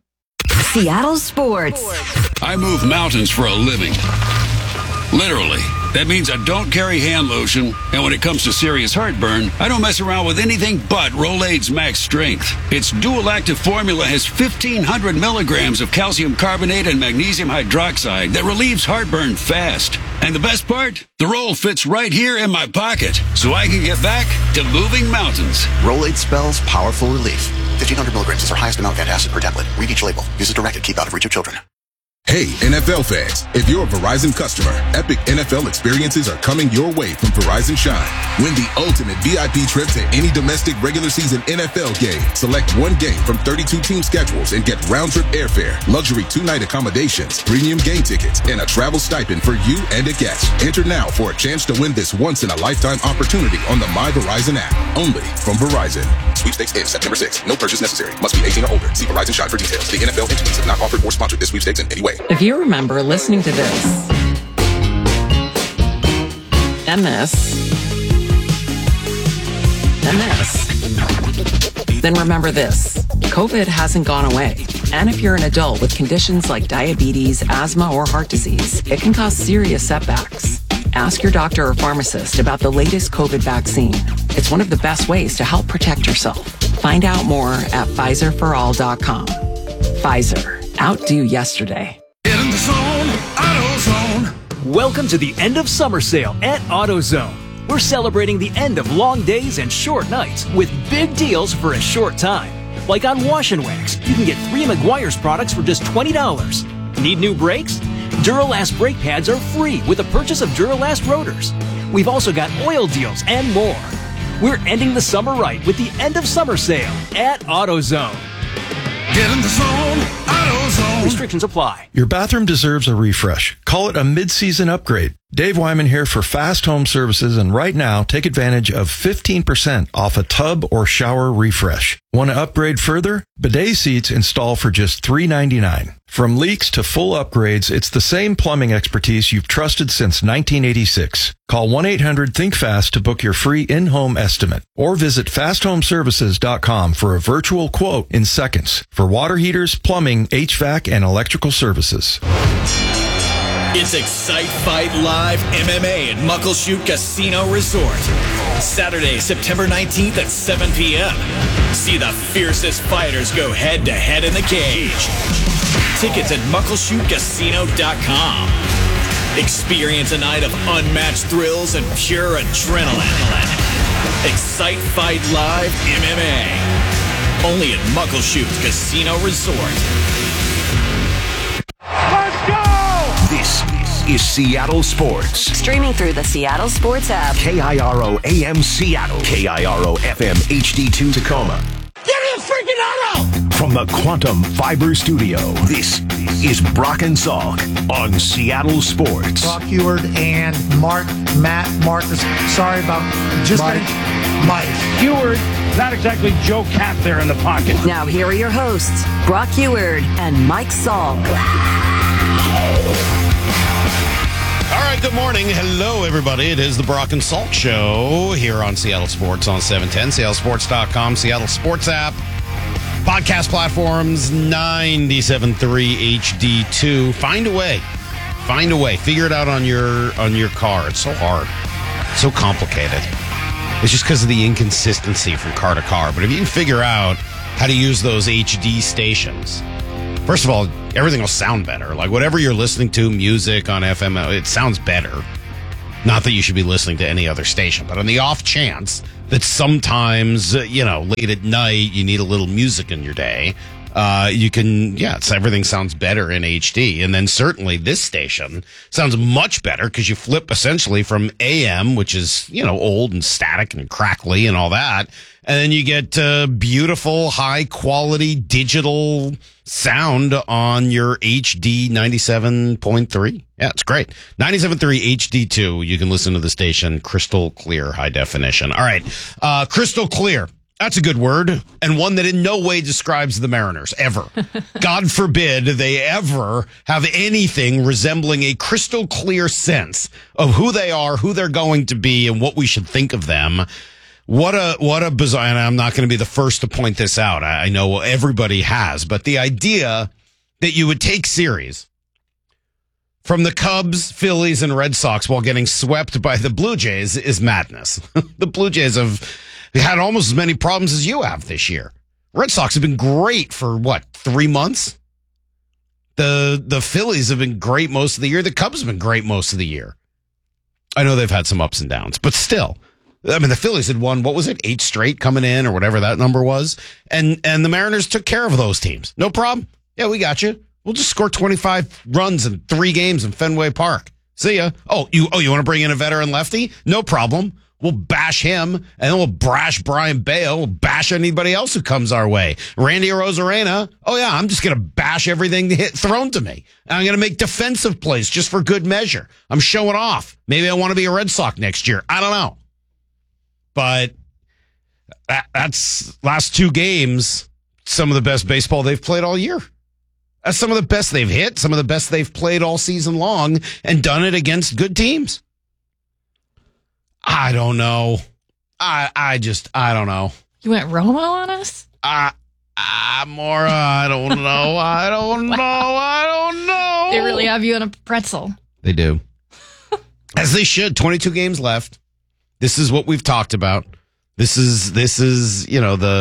S10: Seattle Sports.
S4: I move mountains for a living. Literally. That means I don't carry hand lotion, and when it comes to serious heartburn, I don't mess around with anything but Rolaids Max Strength. Its dual-active formula has 1,500 milligrams of calcium carbonate and magnesium hydroxide that relieves heartburn fast. And the best part? The roll fits right here in my pocket, so I can get back to moving mountains.
S5: Rolaids spells powerful relief. 1,500 milligrams is our highest amount of antacid per tablet. Read each label. Use as directed. Keep out of reach of children.
S7: Hey, NFL fans, if you're a Verizon customer, epic NFL experiences are coming your way from Verizon Shine. Win the ultimate VIP trip to any domestic regular season NFL game. Select one game from 32 team schedules and get round-trip airfare, luxury 2-night accommodations, premium game tickets, and a travel stipend for you and a guest. Enter now for a chance to win this once-in-a-lifetime opportunity on the My Verizon app. Only from Verizon. Sweepstakes ends September 6th. No purchase necessary. Must be 18 or older. See Verizon Shine for details. The NFL entities have not offered or sponsored this sweepstakes in any way.
S12: If you remember listening to this and this and this, then remember this. COVID hasn't gone away. And if you're an adult with conditions like diabetes, asthma, or heart disease, it can cause serious setbacks. Ask your doctor or pharmacist about the latest COVID vaccine. It's one of the best ways to help protect yourself. Find out more at PfizerForAll.com. Pfizer. Outdo yesterday.
S15: In the zone, AutoZone. Welcome to the end of summer sale at AutoZone. We're celebrating the end of long days and short nights with big deals for a short time. Like on Wash and Wax, you can get 3 Meguiar's products for just $20. Need new brakes? Duralast brake pads are free with the purchase of Duralast rotors. We've also got oil deals and more. We're ending the summer right with the end of summer sale at AutoZone. Get in the zone, AutoZone. Restrictions apply.
S20: Your bathroom deserves a refresh. Call it a mid-season upgrade. Dave Wyman here for Fast Home Services, and right now, take advantage of 15% off a tub or shower refresh. Want to upgrade further? Bidet seats install for just $3.99. From leaks to full upgrades, it's the same plumbing expertise you've trusted since 1986. Call 1-800-THINK-FAST to book your free in-home estimate, or visit fasthomeservices.com for a virtual quote in seconds for water heaters, plumbing, HVAC, and electrical services.
S24: It's Excite Fight Live MMA at Muckleshoot Casino Resort. Saturday, September 19th at 7 p.m. See the fiercest fighters go head-to-head in the cage. Tickets at muckleshootcasino.com. Experience a night of unmatched thrills and pure adrenaline. Excite Fight Live MMA. Only at Muckleshoot Casino Resort.
S6: Let's go! This is Seattle Sports.
S10: Streaming through the Seattle Sports app.
S6: KIRO AM Seattle. KIRO FM HD2 Tacoma.
S9: Give me a freaking auto!
S6: From the Quantum Fiber Studio, this is Brock and Salk on Seattle Sports.
S21: Brock Heward and Marcus. Sorry about just Mike Heward
S8: Not exactly Joe Cat there in the pocket.
S10: Now here are your hosts, Brock Heward and Mike Salk.
S8: All right, good morning. Hello, everybody. It is the Brock and Salk Show here on Seattle Sports on 710, seattlesports.com, Seattle Sports app, podcast platforms, 97.3 HD2. Find a way. Figure it out on your car. It's so hard. It's so complicated. It's just because of the inconsistency from car to car. But if you can figure out how to use those HD stations, first of all, everything will sound better. Like whatever you're listening to, music on FM, it sounds better. Not that you should be listening to any other station, but on the off chance that sometimes, late at night, you need a little music in your day, you can, everything sounds better in HD. And then certainly this station sounds much better because you flip essentially from AM, which is, old and static and crackly and all that. And then you get beautiful, high quality digital sound on your HD 97.3. Yeah, it's great. 97.3 HD2. You can listen to the station crystal clear, high definition. All right. Crystal clear. That's a good word, and one that in no way describes the Mariners, ever. God forbid they ever have anything resembling a crystal clear sense of who they are, who they're going to be, and what we should think of them. What a bizarre, and I'm not going to be the first to point this out. I know everybody has, but the idea that you would take series from the Cubs, Phillies, and Red Sox while getting swept by the Blue Jays is madness. The Blue Jays have had almost as many problems as you have this year. Red Sox have been great for, 3 months? The Phillies have been great most of the year. The Cubs have been great most of the year. I know they've had some ups and downs, but still. I mean, the Phillies had won, 8 straight coming in or whatever that number was. And the Mariners took care of those teams. No problem. Yeah, we got you. We'll just score 25 runs in 3 games in Fenway Park. See ya. Oh, you want to bring in a veteran lefty? No problem. We'll bash him, and then we'll brash Brian Bale. We'll bash anybody else who comes our way. Randy Arozarena, I'm just going to bash everything thrown to me. And I'm going to make defensive plays just for good measure. I'm showing off. Maybe I want to be a Red Sox next year. I don't know. But that's last 2 games, some of the best baseball they've played all year. That's some of the best they've hit, some of the best they've played all season long, and done it against good teams. I don't know. I don't know.
S17: You went Romo on us?
S8: Maura, I don't know. I don't know.
S17: They really have you in a pretzel.
S8: They do. As they should. 22 games left. This is what we've talked about. This is they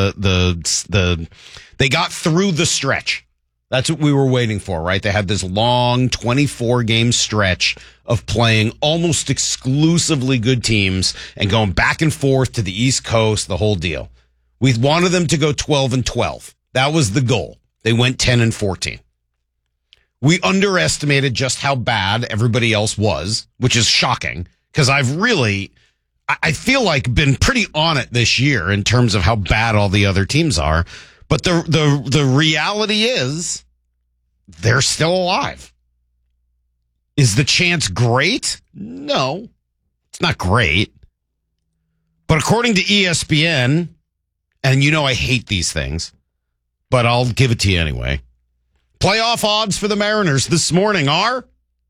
S8: got through the stretch. That's what we were waiting for, right? They had this long 24-game stretch of playing almost exclusively good teams and going back and forth to the East Coast, the whole deal. We wanted them to go 12-12. That was the goal. They went 10-14. We underestimated just how bad everybody else was, which is shocking because I feel like been pretty on it this year in terms of how bad all the other teams are. But the reality is they're still alive. Is the chance great? No, it's not great. But according to ESPN, and I hate these things, but I'll give it to you anyway. Playoff odds for the Mariners this morning are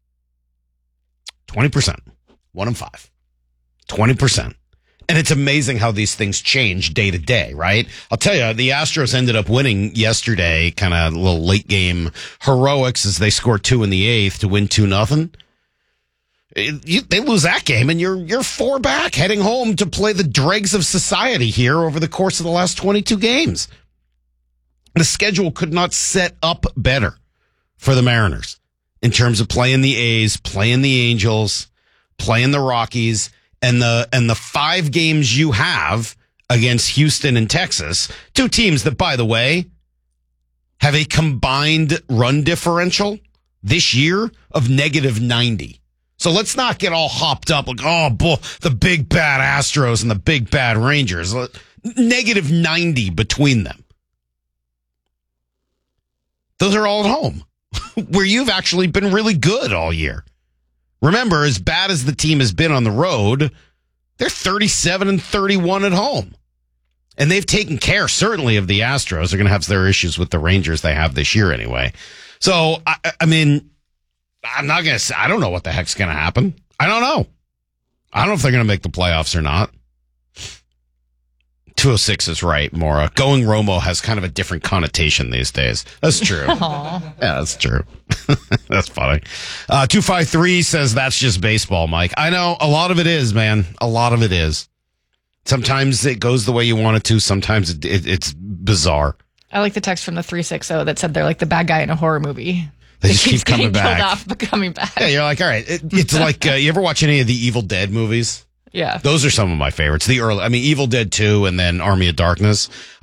S8: 20%, 1-5, 20%. And it's amazing how these things change day to day, right? I'll tell you, the Astros ended up winning yesterday, kind of a little late game heroics as they scored 2 in the 8th to win 2-0. They lose that game and you're 4 back heading home to play the dregs of society here over the course of the last 22 games. The schedule could not set up better for the Mariners in terms of playing the A's, playing the Angels, playing the Rockies, and the 5 games you have against Houston and Texas, 2 teams that, by the way, have a combined run differential this year of -90. So let's not get all hopped up like, oh, boy, the big bad Astros and the big bad Rangers. -90 between them. Those are all at home, where you've actually been really good all year. Remember, as bad as the team has been on the road, they're 37-31 at home. And they've taken care, certainly, of the Astros. They're going to have their issues with the Rangers they have this year anyway. So, I mean, I'm not going to say, I don't know what the heck's going to happen. I don't know. I don't know if they're going to make the playoffs or not. 206 is right, Maura. Going Romo has kind of a different connotation these days. That's true. Yeah, that's true. That's funny. 253 says that's just baseball, Mike. I know a lot of it is, man. A lot of it is. Sometimes it goes the way you want it to. Sometimes it's bizarre.
S17: I like the text from the 360 that said they're like the bad guy in a horror movie.
S8: They just keep coming back.
S17: Killed off, but coming back.
S8: Yeah, you're like, all right. It's like, you ever watch any of the Evil Dead movies?
S17: Yeah.
S8: Those are some of my favorites. The early, Evil Dead 2 and then Army of Darkness.